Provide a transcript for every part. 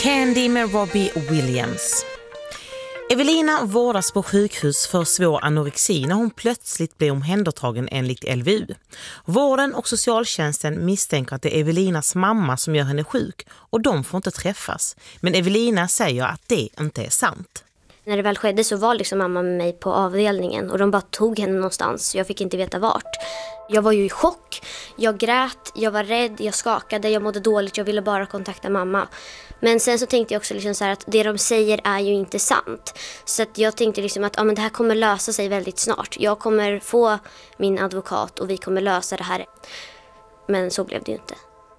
Candy med Robbie Williams. Evelina vårdas på sjukhus för svår anorexi när hon plötsligt blir omhändertagen enligt LVU. Vården och socialtjänsten misstänker att det är Evelinas mamma som gör henne sjuk och de får inte träffas. Men Evelina säger att det inte är sant. När det väl skedde så var liksom mamma med mig på avdelningen och de bara tog henne någonstans. Jag fick inte veta vart. Jag var ju i chock. Jag grät, jag var rädd, jag skakade, jag mådde dåligt. Jag ville bara kontakta mamma. Men sen så tänkte jag också liksom så här att det de säger är ju inte sant. Så att jag tänkte liksom att men det här kommer lösa sig väldigt snart. Jag kommer få min advokat och vi kommer lösa det här. Men så blev det ju inte.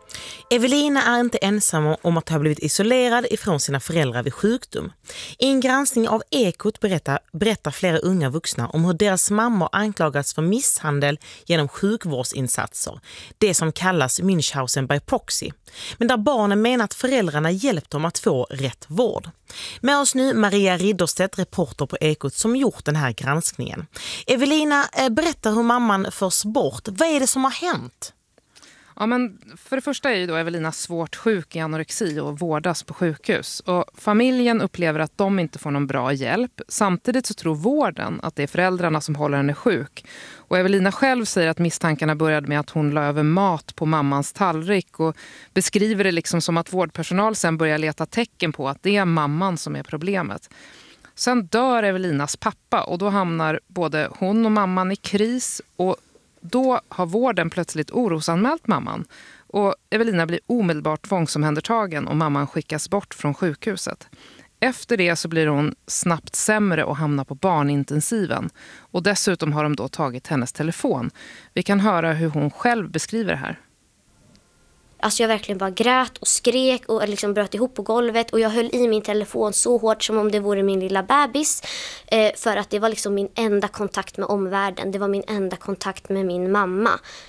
Evelina är inte ensam om att ha blivit isolerad ifrån sina föräldrar vid sjukdom. I en granskning av Ekot berättar flera unga vuxna om hur deras mammor anklagats för misshandel genom sjukvårdsinsatser, det som kallas Münchhausen by proxy, men där barnen menar att föräldrarna hjälpt dem att få rätt vård. Med oss nu Maria Ridderstedt, reporter på Ekot, som gjort den här granskningen. Evelina, berättar hur mamman förs bort. Vad är det som har hänt? Ja, men för det första är ju då Evelina svårt sjuk i anorexi och vårdas på sjukhus. Och familjen upplever att de inte får någon bra hjälp. Samtidigt så tror vården att det är föräldrarna som håller henne sjuk. Och Evelina själv säger att misstankarna började med att hon la över mat på mammans tallrik och beskriver det liksom som att vårdpersonal sen börjar leta tecken på att det är mamman som är problemet. Sen dör Evelinas pappa och då hamnar både hon och mamman i kris och då har vården plötsligt orosanmält mamman och Evelina blir omedelbart tvångsomhändertagen och mamman skickas bort från sjukhuset. Efter det så blir hon snabbt sämre och hamnar på barnintensiven. Och dessutom har de då tagit hennes telefon. Vi kan höra hur hon själv beskriver det här. Alltså jag verkligen bara grät och skrek och liksom bröt ihop på golvet. Och jag höll i min telefon så hårt som om det vore min lilla bebis. För att det var liksom min enda kontakt med omvärlden. Det var min enda kontakt med min mamma.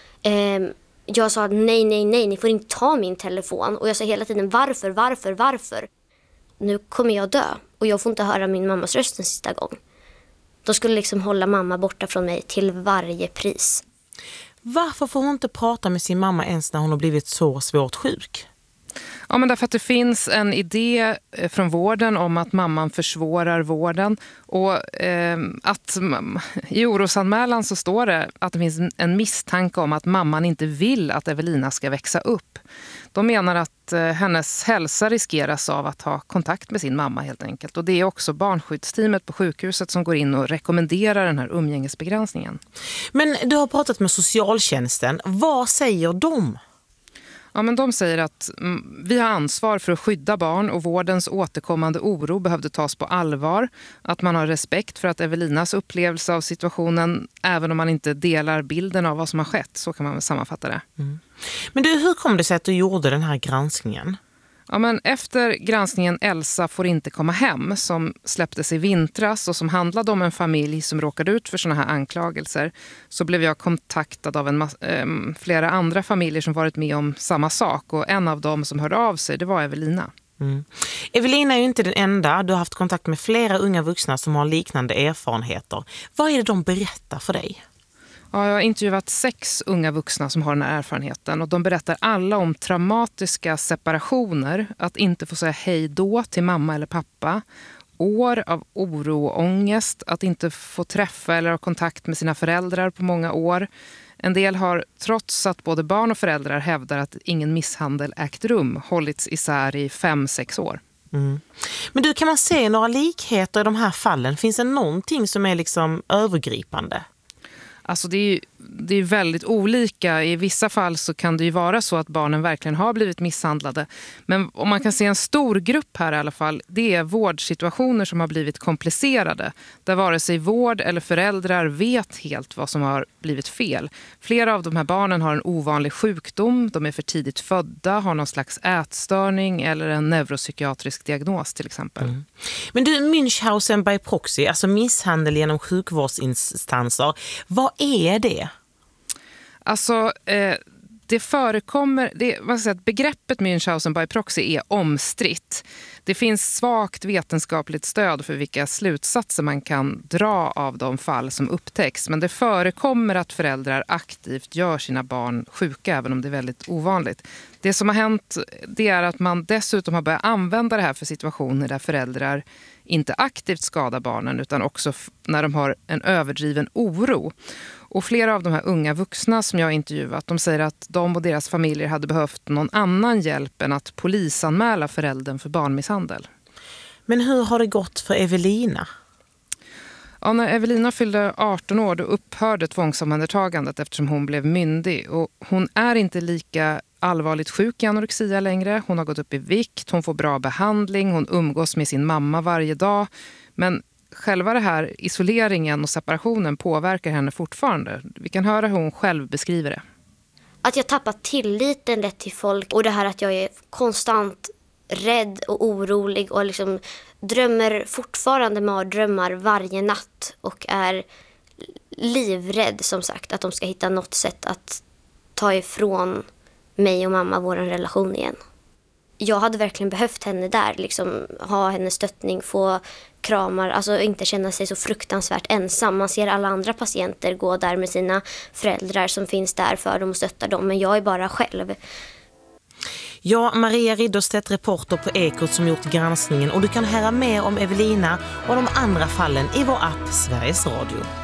Jag sa nej, ni får inte ta min telefon. Och jag sa hela tiden varför? Nu kommer jag dö och jag får inte höra min mammas röst en sista gång. De skulle liksom hålla mamma borta från mig till varje pris. Varför får hon inte prata med sin mamma ens när hon har blivit så svårt sjuk? Ja, men därför att det finns en idé från vården om att mamman försvårar vården. Och att i orosanmälan så står det att det finns en misstanke om att mamman inte vill att Evelina ska växa upp. De menar att hennes hälsa riskeras av att ha kontakt med sin mamma helt enkelt. Och det är också barnskyddsteamet på sjukhuset som går in och rekommenderar den här umgängesbegränsningen. Men du har pratat med socialtjänsten. Vad säger de? Ja, men de säger att vi har ansvar för att skydda barn och vårdens återkommande oro behövde tas på allvar. Att man har respekt för att Evelinas upplevelse av situationen, även om man inte delar bilden av vad som har skett, så kan man väl sammanfatta det. Mm. Men du, hur kom det sig att du gjorde den här granskningen? Ja, men efter granskningen Elsa får inte komma hem som släpptes i vintras och som handlade om en familj som råkade ut för såna här anklagelser så blev jag kontaktad av flera andra familjer som varit med om samma sak och en av dem som hörde av sig det var Evelina. Mm. Evelina är ju inte den enda. Du har haft kontakt med flera unga vuxna som har liknande erfarenheter. Vad är det de berättar för dig? Ja, jag har intervjuat 6 unga vuxna som har den här erfarenheten och de berättar alla om traumatiska separationer, att inte få säga hej då till mamma eller pappa, år av oro och ångest, att inte få träffa eller ha kontakt med sina föräldrar på många år. En del har, trots att både barn och föräldrar hävdar att ingen misshandel ägt rum, hållits isär i 5-6 år. Mm. Men du, kan man se några likheter i de här fallen? Finns det någonting som är liksom övergripande? Alltså det är väldigt olika. I vissa fall så kan det ju vara så att barnen verkligen har blivit misshandlade. Men om man kan se en stor grupp här i alla fall, det är vårdsituationer som har blivit komplicerade. Där vare sig vård eller föräldrar vet helt vad som har blivit fel. Flera av de här barnen har en ovanlig sjukdom, de är för tidigt födda, har någon slags ätstörning eller en neuropsykiatrisk diagnos till exempel. Mm. Men du, Münchhausen by proxy, alltså misshandel genom sjukvårdsinstanser, vad är det? Alltså, det förekommer, vad ska jag säga, begreppet Münchhausen by proxy är omstritt. Det finns svagt vetenskapligt stöd för vilka slutsatser man kan dra av de fall som upptäcks. Men det förekommer att föräldrar aktivt gör sina barn sjuka, även om det är väldigt ovanligt. Det som har hänt, det är att man dessutom har börjat använda det här för situationer där föräldrar inte aktivt skadar barnen, utan också när de har en överdriven oro. Och flera av de här unga vuxna som jag har intervjuat, de säger att de och deras familjer hade behövt någon annan hjälp än att polisanmäla föräldern för barnmisshandel. Men hur har det gått för Evelina? Ja, när Evelina fyllde 18 år då upphörde tvångsomhändertagandet eftersom hon blev myndig. Och hon är inte lika allvarligt sjuk i anorexia längre. Hon har gått upp i vikt, hon får bra behandling, hon umgås med sin mamma varje dag. Men själva det här isoleringen och separationen påverkar henne fortfarande. Vi kan höra hur hon själv beskriver det. Att jag tappar tilliten lätt till folk och det här att jag är konstant rädd och orolig och liksom drömmer fortfarande mardrömmar varje natt och är livrädd som sagt att de ska hitta något sätt att ta ifrån mig och mamma vår relation igen. Jag hade verkligen behövt henne där, liksom ha hennes stöttning, få kramar, alltså inte känna sig så fruktansvärt ensam. Man ser alla andra patienter gå där med sina föräldrar som finns där för dem och stöttar dem, men jag är bara själv. Ja, Maria Ridderstedt, reporter på Ekot som gjort granskningen, och du kan höra mer om Evelina och de andra fallen i vår app Sveriges Radio.